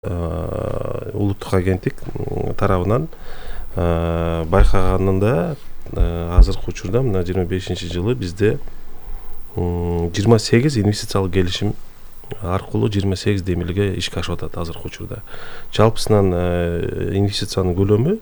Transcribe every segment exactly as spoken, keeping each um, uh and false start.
улуттук агенттик тарабынан байкаганында азыркы учурда мына жыйырма бешинчи жылы бизде жыйырма сегиз инвестициялык келишим аркылуу жыйырма сегиз демилге ишке ашып атат азыркы учурда. Жалпысынан инвестициянын көлөмү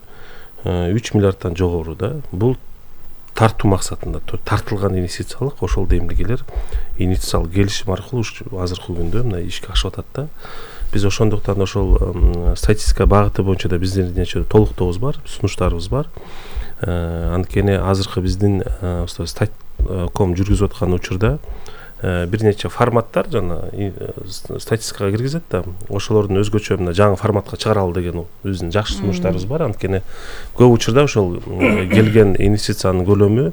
үч миллиарддан жогору да. Бул тартуу максатында тартылган инвестициялык ошол демилгелер инвестициялык келишим аркылуу азыркы күндө мына ишке ашып атат да. Биз ошондуктан ошол статистика багыты боюнча да биздин нече толуктообуз бар, сунуштарыбыз бар. Анткени азыркы биздин статком жүргүзүп аткан учурда бир нече форматтар жана статистикага киргизет да. Ошолордун өзгөчө мына жаңы форматка чыгаралы деген биздин жакшы сунуштарыбыз бар. Анткени көп учурда ошол келген инвестициянын көлөмү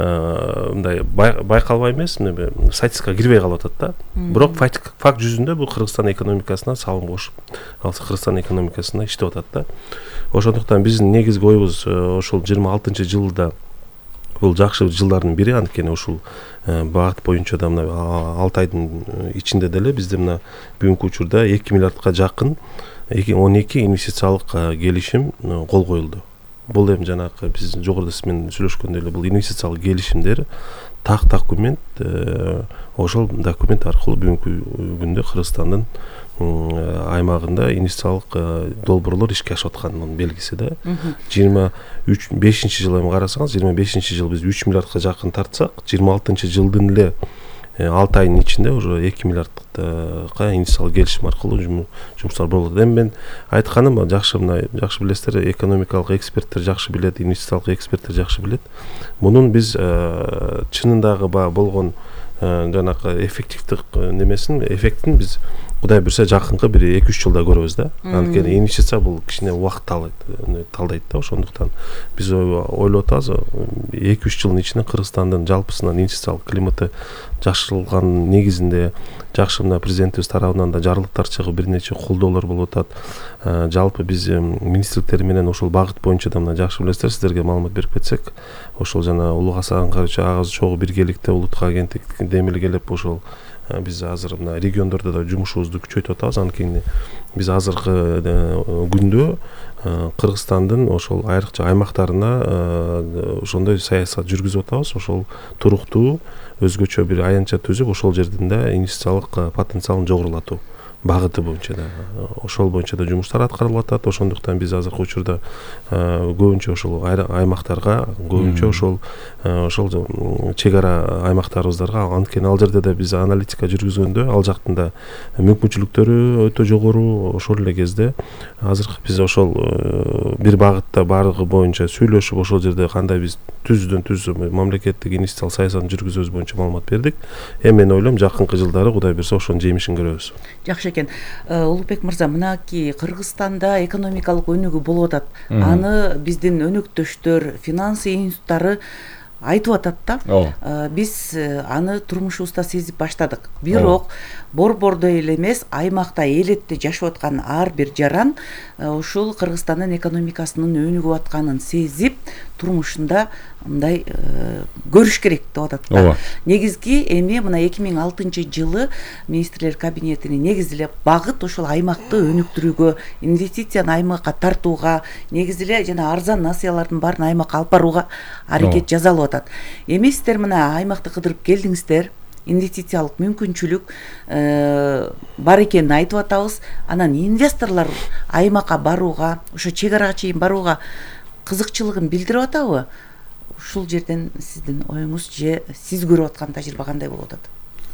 мындай байкалбай эмес, статистикага кирбей калып атат да. Бирок факт жүзүндө бул Кыргызстан экономикасына салым кошуп, Кыргызстан экономикасына иштеп атат да. Ошондуктан биздин негизги оюбуз ошол жыйырма алтынчы жылда бул жакшы жылдардын бири. Анткени ушул багыт боюнча да мына алты айдын ичинде деле бизде мына бүгүнкү учурда эки миллиардка жакын он эки инвестициялык келишим кол коюлду. Бул эми жанагы биз жогоруда сиз менен сүйлөшкөндөй эле бул инвестициялык келишимдер так документ, ошол документ аркылуу бүгүнкү күндө Кыргызстандын аймагында инвестициялык долбоорлор ишке ашып атканынын белгиси да. жыйырма бешинчи жылы эми карасаңыз, жыйырма бешинчи жылы биз үч миллиардка жакын тартсак, жыйырма алтынчы жылдын эле алты айдын ичинде уже эки миллиардка инвестициялык келишим аркылуу жумуштар болот. Эми мен айтканым, жакшы мына жакшы билесиздер, экономикалык эксперттер жакшы билет, инвестициялык эксперттер жакшы билет. Мунун биз чынындагы болгон жанагы эффективдик немесин, эффектин биз Кудай буйрса жакынкы бир эки үч жылда көрөбүз да. Анткени инвестиция бул кичине убакыт талдайт да. Ошондуктан биз ойлоп атабыз, эки үч жылдын ичинде Кыргызстандын жалпысынан инвестициялык климаты жакшырылган негизинде жакшы мына президентибиз тарабынан да жарлыктар чыгып бир нече колдоолор болуп атат. Жалпы биз министрликтер менен ошол багыт боюнча да мына жакшы билесиздер, сиздерге маалымат берип кетсек, ошол жана Улуу Гасан Карача агыз чогуу биргеликте улуттук агенттик демилгелеп ошол биз азыр мына региондордо да жумушубузду күчөйтүп атабыз. Анткени биз азыркы күндө Кыргызстандын ошол айрыкча аймактарына ошондой саясат жүргүзүп атабыз. Ошол туруктуу өзгөчө бир аянтча түзүп, ошол жердин да инвестициялык потенциалын жогорулатуу багыты боюнча да ошол боюнча да жумуштар аткарылып атат. Ошондуктан биз азыркы учурда көбүнчө ошол аймактарга, көбүнчө ошол ошол чек ара аймактарыбыздарга, анткени ал жерде да биз аналитика жүргүзгөндө ал жактын да мүмкүнчүлүктөрү өтө жогору. Ошол эле кезде азыркы биз ошол бир багытта баардыгы боюнча сүйлөшүп, ошол жерде кандай биз түздөн түз мамлекеттик инвестициялык саясатын жүргүзөбүз боюнча маалымат бердик. Эми мен ойлойм жакынкы жылдары Кудай буйрса ошонун жемишин көрөбүз. Жакшы экен. Улукбек мырза, мынакей Кыргызстанда экономикалык өнүгүү болуп атат. Аны биздин өнөктөштөр, финанс институттары айтып атат да. Биз аны турмушубузда сезип баштадык. Бирок борбордой эле эмес, аймакта элетте жашап аткан ар бир жаран ушул Кыргызстандын экономикасынын өнүгүп атканын сезип, турмушунда мындай көрүш керек деп атат да. Негизги эми мына эки миң алтынчы жылы министрлер кабинетинин негизи эле багыт ошол аймакты өнүктүрүүгө, инвестицияны аймакка тартууга, негизи эле жана арзан насыялардын баарын аймакка алып барууга аракет жасалып атат. Эми сиздер мына аймакты кыдырып келдиңиздер, инвестициялык мүмкүнчүлүк бар экенин айтып атабыз. Анан инвесторлор аймакка барууга, ошо чек арага чейин барууга кызыкчылыгын билдирип атабы? Ушул жерден сиздин оюңуз же сиз көрүп аткан тажрыйба кандай болуп атат?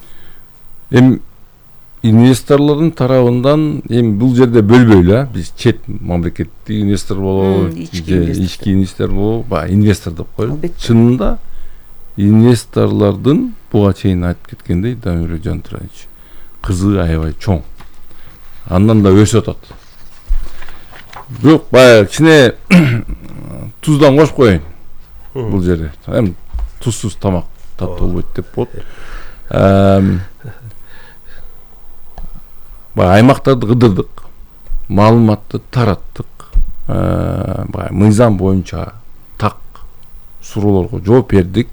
Эми инвесторлордун тарабынан эми бул жерде бөлбөйлү, биз чет мамлекеттик инвестор болобу, же ички инвестор болобу, баягы инвестор деп коелу. Чынында инвесторлордун буга чейин айтып кеткендей, Дамир Жантураевич, кызыгы аябай чоң. Андан да өсүп атат. Бирок баягы кичине туздан кошуп коеюн бул жерде. Эми тузсуз тамак таттуу болбойт деп болот. Баягы аймактарды кыдырдык, маалыматты тараттык, баягы мыйзам боюнча так суроолорго жооп бердик.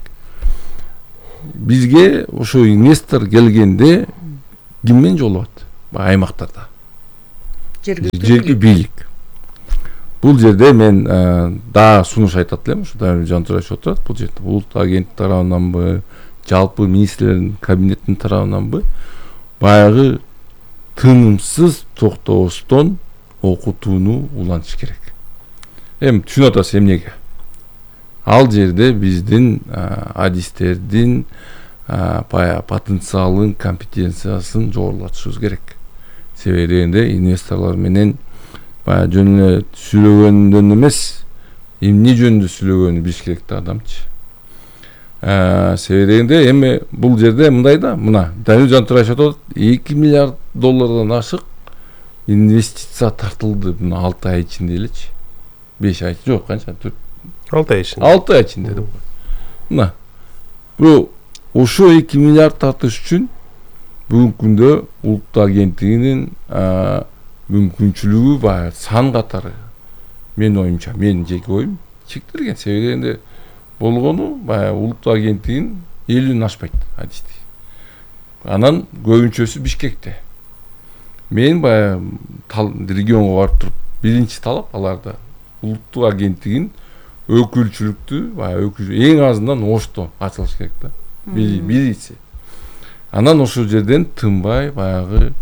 Бизге ошо инвестор келгенде ким менен жолугат? Баягы аймактарда. жергиликтүү бийлик. Бул жерде мен дагы сунуш айтат элем, ушу Дамир Жантураевич отурат, бул жерде улуттук агенттик тарабынан жалпы министрлердин кабинетинин тарабынан баягы тынымсыз токтобостон окутууну улантыш керек. Эми түшүнүп атасыз эмнеге? Ал жерде биздин адистердин баягы потенциалын, компетенциясын жогорулатышыбыз керек. Себеби дегенде инвесторлор менен баягы жөн эле сүйлөгөндөн эмес, эмне жөнүндө сүйлөгөнү билиш керек да адамчы. Себеби дегенде эми бул жерде мындай да, мына Дамир Жантураевич айтат, эки миллиард доллардан ашык инвестиция тартылды мына алты ай ичинде элечи. беш ай жок, канча? алты ай ичинде. алты ай ичинде деп. Мына бул ошо эки миллиард тартыш үчүн бүгүнкү күндө улуттук агенттигинин мүмкүнчүлүгү баягы сан катары, менин оюмча, менин жеке оюм чектелген. Себеби дегенде болгону баягы улуттук агенттигин элүүнөн ашпайт адисти. Анан көбүнчөсү Бишкекте. Мен баягы регионго барып туруп, биринчи талап аларда улуттук агенттигин өкүлчүлүктү, баягы эң азынан Ошто ачылыш керек да. Биринчи. Анан ошол жерден тынбай баягы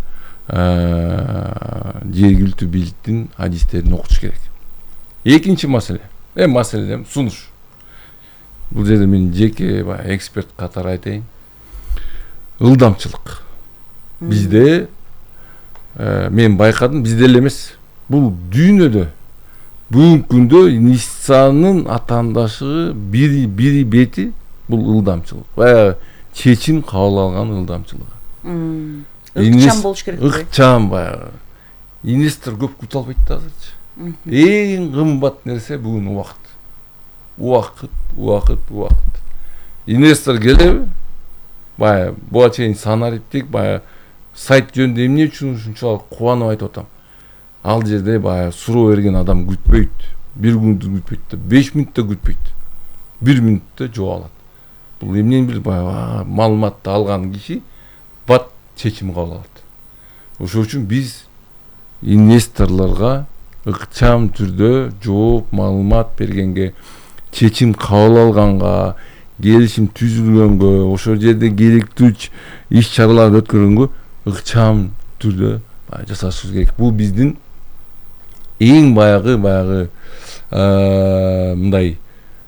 жергиликтүү бийликтин адистерин окутуш керек. Экинчи маселе, эми маселе эми сунуш. Бул жерде мен жеке баягы эксперт катары айтайын. Ылдамчылык. Бизде мен байкадым, бизде эле эмес, бул дүйнөдө бүгүнкү күндө инвестициянын атаандашы бири бири бети бул ылдамчылык. Баягы чечим кабыл алган ылдамчылыгы. Ыкчам болуш керек. Ыкчам баягы. Инвестор көп күтө албайт да азырчы. Эң кымбат нерсе бүгүн убакыт. Убакыт, убакыт, убакыт. Инвестор келеби? Баягы буга чейин санариптик баягы сайт жөнүндө эмне үчүн ушунчалык кубанып айтып атам. Ал жерде баягы суроо берген адам күтпөйт. Бир күндү күтпөйт да, беш мүнөттө күтпөйт. Бир мүнөттө жооп алат. Бул эмнени билип баягы маалыматты алган киши бат чечим кабыл алат. Ошол үчүн биз инвесторлорго ыкчам түрдө жооп маалымат бергенге, чечим кабыл алганга, келишим түзүлгөнгө, ошол жерде керектүү иш чараларды өткөргөнгө ыкчам түрдө жасашыбыз керек. Бул биздин эң баягы баягы мындай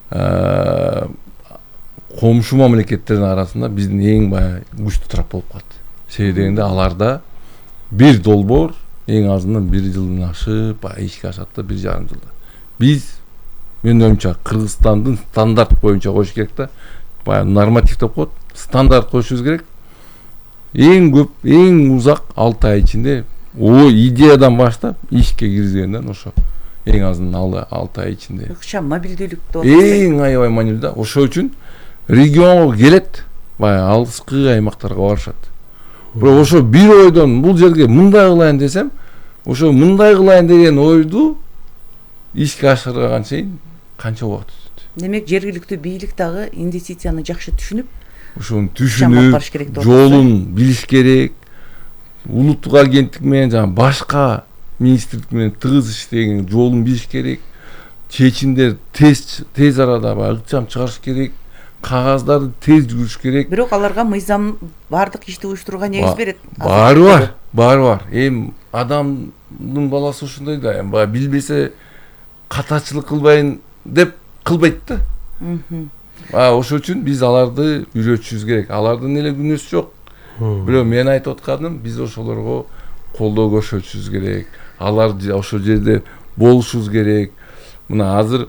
комшу мамлекеттердин арасында биздин эң баягы күчтүү тарап болуп калат. Себеби дегенде аларда бир долбоор эң азынан бир жылдан ашып баягы ишке ашат да, бир жарым жылда. Биз менин оюмча Кыргызстандын стандарт боюнча коюш керек да. Баягы норматив деп коет, стандарт коюшубуз керек. Эң көп, эң узак алты ай ичинде о идеядан баштап ишке киргизгенден ошо эң азынан алты ай ичинде. Ыкчам мобилдүүлүктү эң аябай маанилүү да. Ошол үчүн регионго келет, баягы алыскы аймактарга барышат. Бирок ошо бир ойдон бул жерге мындай кылайын десем, ошо мындай кылайын деген ойду ишке ашырганга чейин канча убакыт өтөт. Демек жергиликтүү бийлик дагы инвестицияны жакшы түшүнүп, ошону түшүнүп, жолун билиш керек. Улуттук агенттик менен жана башка министрлик менен тыгыз иштеген жолун билиш керек. Чечимдер тез тез арада баягы ыкчам чыгарыш керек. Кагаздарды тез жүрүш керек. Бирок аларга мыйзам бардык ишти уюштурууга негиз берет. Баары бар, баары бар. Эми адамдын баласы ушундай да, эми баягы билбесе катачылык кылбайын деп кылбайт да. А ошол үчүн биз аларды үйрөтүшүбүз керек. Алардын эле күнөөсү жок. Бирок мен айтып атканым, биз ошолорго колдоо көрсөтүшүбүз керек. Алар ошол жерде болушубуз керек. Мына азыр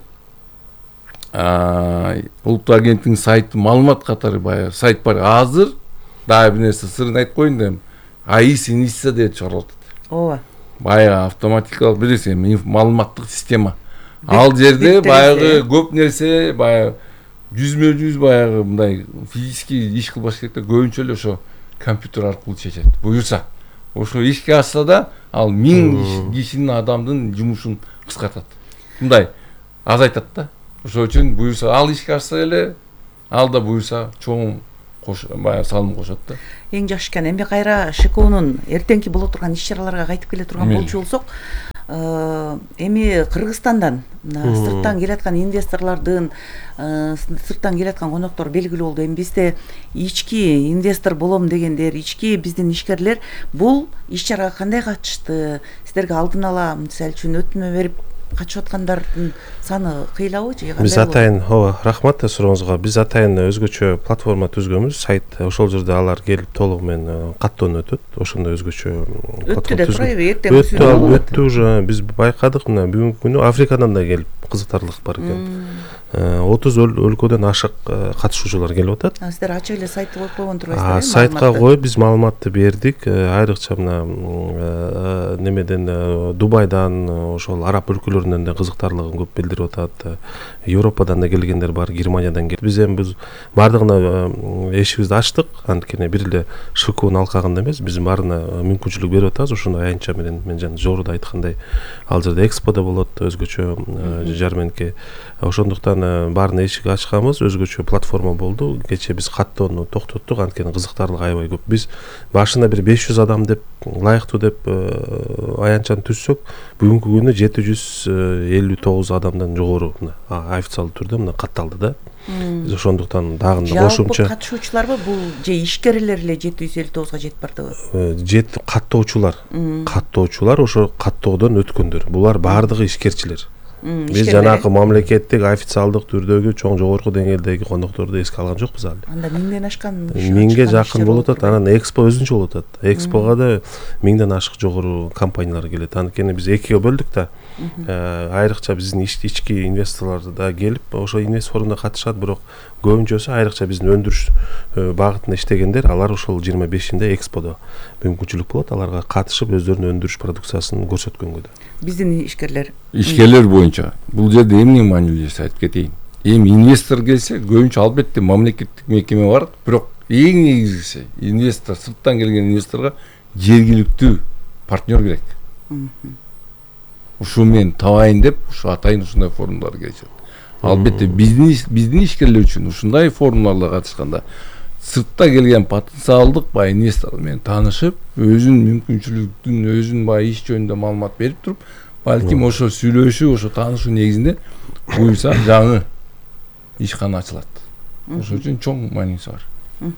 улуттук агенттиктин сайты маалымат катары баягы сайт бар. Азыр дагы бир нерсе сырын айтып коеюн дем. АИС инвестиция деп чыгарып атат. Ооба. Баягы автоматикалык билесиз, маалыматтык система. Ал жерде баягы көп нерсе баягы жүзмө жүз баягы мындай физический иш кылбаш керек да, көбүнчө эле ошо компьютер аркылуу чечет. Буюрса, ошо ишке ашса да, ал миң кишинин адамдын жумушун кыскартат. Мындай азайтат да. Ошол үчүн буюрса ал ишке ашса эле, ал да буюрса чоң баягы салым кошот да. Эң жакшы экен. Эми кайра ШКОнун эртеңки боло турган иш-чараларга кайтып келе турган болчу болсок, эми Кыргызстандан сырттан келаткан инвесторлордун, сырттан келаткан коноктор белгилүү болду. Эми бизде ички инвестор болом дегендер, ички биздин ишкерлер бул иш-чарага кандай катышты? Силерге алдын ала мисалы үчүн өтүнмө берип катышып аткандардын саны кыйлабы же кандай? Биз атайын, ооба, рахмат сурооңузга. Биз атайын өзгөчө платформа түзгөнбүз, сайт. Ошол жерде алар келип толугу менен каттоон өтөт. Ошондой өзгөчө платформа түзгөн. Өттү, өттү уже. Биз байкадык, мына бүгүнкү күнү Африкадан да келип кызыктарлык бар экен. отуз өлкөдөн ашык катышуучулар келип атат. Сиздер ачык эле сайтты коюп койгон турбайсыздар? Сайтка коюп биз маалыматты бердик. Айрыкча мына немеден, Дубайдан, ошол араб өлкөлөрүнөн да кызыктарлыгын көп билдирип атат. Европадан да келгендер бар, Германиядан келип. Биз эми биз бардыгына эшигибизди ачтык. Анткени бир эле ШКОнун алкагында эмес, биз баарына мүмкүнчүлүк берип атабыз. Ошондой аянтча менен мен жана жогоруда айткандай, ал жерде эксподо болот, өзгөчө жарменке. Ошондуктан баарына эшик ачканбыз, өзгөчө платформа болду. Кечээ биз каттоону токтоттук, анткени кызыктарлык аябай көп. Биз башында бир беш жүз адам деп ылайыктуу деп аянтчаны түзсөк, бүгүнкү күнү жети жүз элүү тогуз адамдан жогору официалдуу түрдө мына катталды да. Биз ошондуктан дагы кошумча катышуучуларбы бул же ишкерлер эле жети жүз элүү тогузга жетип бардыбы? Жет каттоочулар. Каттоочулар ошо каттоодон өткөндөр. Булар баардыгы ишкерчилер. Биз жанагы мамлекеттик официалдык түрдөгү чоң жогорку деңгээлдеги кондокторду эске алган жокпуз али. Анда миңден ашкан миңге жакын болуп атат. Анан экспо өзүнчө болуп атат. Экспого да миңден ашык жогору компаниялар келет. Анткени биз экиге бөлдүк да. Айрыкча биздин ички инвесторлор да келип, ошо инвест форумда катышат, бирок көбүнчөсү айрыкча биздин өндүрүш багытында иштегендер, алар ошол жыйырма бешинде эксподо мүмкүнчүлүк болот, аларга катышып өздөрүнүн өндүрүш продукциясын көрсөткөнгө да. Биздин ишкерлер ишкерлер боюнча бул жерде эмне маанилүү айтып кетейин. Эми инвестор келсе, көбүнчө албетте мамлекеттик мекеме бар, бирок эң негизгиси инвестор, сырттан келген инвесторго жергиликтүү партнер керек. Ушу мен табайын деп, ушу атайын ушундай форумдар келишет. Албетте биздин биздин ишкерлер үчүн ушундай форумдарга катышканда сыртта келген потенциалдык бай инвестор менен таанышып, өзүнүн мүмкүнчүлүктүн, өзүнүн бай иш жөнүндө маалымат берип туруп, балким ошо сүйлөшүү, ошо таанышуу негизинде буюрса жаңы ишкана ачылат. Ошол үчүн чоң мааниси бар.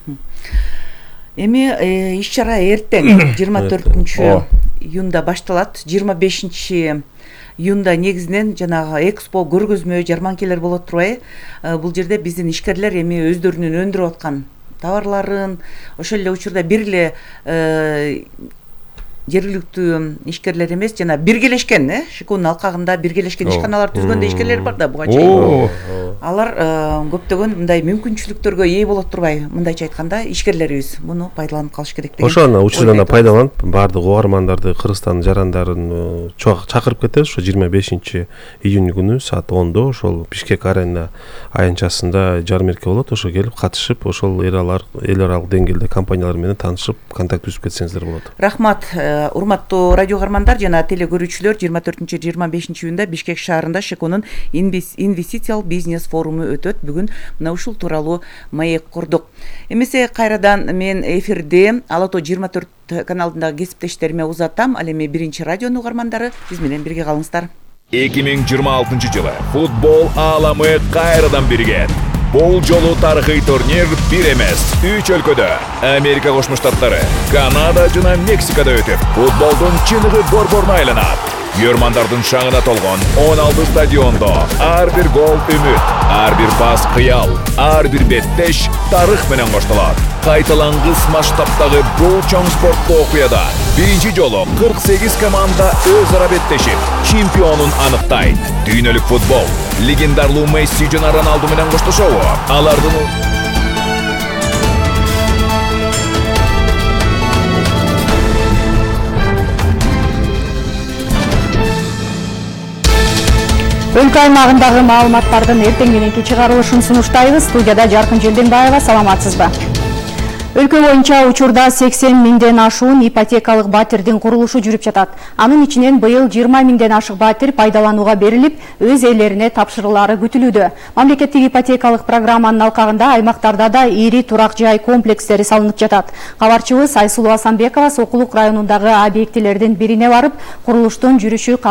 Эми иш-чара эртең жыйырма төртүнчү июнда башталат. жыйырма бешинчи июнда негизинен жанагы экспо, көргөзмө, жарманкелер болот турбайбы? Бул жерде биздин ишкерлер эми өздөрүнүн өндүрүп аткан товарларын, ошол эле учурда бир эле жергиликтүү ишкерлер эмес, жана биргелешкен, э, ШКОнун алкагында биргелешкен ишканалар түзгөн да ишкерлер бар да буга чейин. Алар көптөгөн мындай мүмкүнчүлүктөргө ээ болот турбайбы? Мындайча айтканда, ишкерлерибиз муну пайдаланып калыш керек деген. Ошону учурдан пайдаланып, баардык угармандарды, Кыргызстандын жарандарын чакырып кетебиз. Ошо жыйырма бешинчи июнь күнү саат ондо ошол Бишкек арена аянтчасында жармерке болот. Ошо келип катышып, ошол эл аралык деңгээлде компаниялар менен таанышып, контакт түзүп кетсеңиздер болот. Рахмат, урматтуу радио каармандар жана теле көрүүчүлөр. жыйырма төртүнчү жыйырма бешинчи июнда Бишкек шаарында ШКОнун инвестициялык бизнес форуму өтөт. Бүгүн мына ушул тууралуу маек курдук. Эмесе кайрадан мен эфирде Ала Тоо жыйырма төрт каналындагы кесиптештериме узатам. Ал эми биринчи радионун угармандары, биз менен бирге калыңыздар. эки миң жыйырма алтынчы жылы футбол ааламы кайрадан биригет. Бул жолу тарыхый турнир бир эмес, үч өлкөдө, Америка Кошмо Штаттары, Канада жана Мексикада өтүп, футболдун чыныгы борборуна айланат. Көрмандардын шаңына толгон он алты стадиондо ар бир гол үмүт, ар бир пас кыял, ар бир беттеш тарых менен коштолот. Кайталангыс масштабтагы бул чоң спорттуу окуяда биринчи жолу кырк сегиз команда өз ара беттешип, чемпионун аныктайт. Дүйнөлүк футбол легендарлуу Месси жана Роналду менен коштошобу? Алардын Өлкө аймагындагы маалыматтардын эртең мененки чыгарылышын сунуштайбыз. Студияда Жаркын Желденбаева, саламатсызбы? Өлкө боюнча учурда сексен миңден ашуун ипотекалык батирдин курулушу жүрүп жатат. Анын ичинен быйыл жыйырма миңден ашык батир пайдаланууга берилип, өз ээлерине тапшырылары күтүлүүдө. Мамлекеттик ипотекалык программанын алкагында аймактарда да ири турак жай комплекстери салынып жатат. Кабарчыбыз Айсулуу Асанбекова Сокулук районундагы объектилердин бирине барып, курулуштун жүрүшү